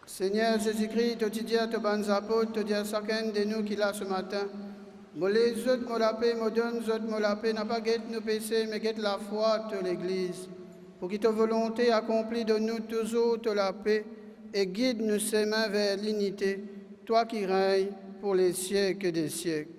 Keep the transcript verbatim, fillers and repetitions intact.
Seigneur Jésus-Christ, tu dis à tes bonnes apôtres, tu dis à chacun de nous qui l'a ce matin, moi les autres, moi la paix, moi donne, les autres, moi la paix, n'a pas guette nos péchés, mais guette la foi de l'Église. Pour que ta volonté accomplie de nous toujours te la paix et guide nous ses mains vers l'unité, toi qui règnes pour les siècles des siècles.